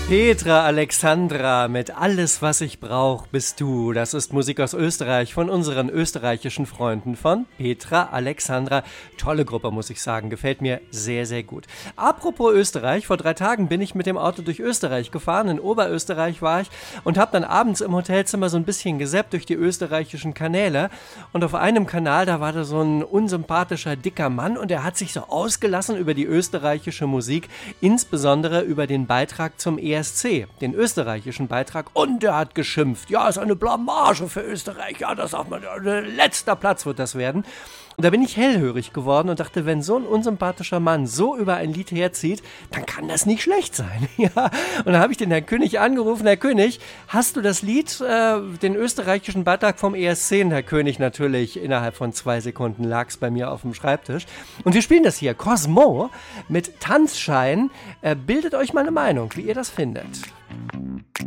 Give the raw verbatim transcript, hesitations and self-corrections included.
Petra Alexandra mit Alles, was ich brauch, bist du. Das ist Musik aus Österreich von unseren österreichischen Freunden von Petra Alexandra. Tolle Gruppe, muss ich sagen. Gefällt mir sehr, sehr gut. Apropos Österreich, vor drei Tagen bin ich mit dem Auto durch Österreich gefahren. In Oberösterreich war ich und habe dann abends im Hotelzimmer so ein bisschen gesäppt durch die österreichischen Kanäle. Und auf einem Kanal, da war da so ein unsympathischer, dicker Mann und der hat sich so ausgelassen über die österreichische Musik, insbesondere über den Beitrag zum E S C, den österreichischen Beitrag, und er hat geschimpft. Ja, ist eine Blamage für Österreich. Ja, das sagt man, letzter Platz wird das werden. Und da bin ich hellhörig geworden und dachte, wenn so ein unsympathischer Mann so über ein Lied herzieht, dann kann das nicht schlecht sein. Ja. Und dann habe ich den Herrn König angerufen. Herr König, hast du das Lied, äh, den österreichischen Beitrag vom E S C? Und Herr König natürlich, innerhalb von zwei Sekunden lag es bei mir auf dem Schreibtisch. Und wir spielen das hier, Cosmo mit Tanzschein. Äh, bildet euch mal eine Meinung, wie ihr das findet.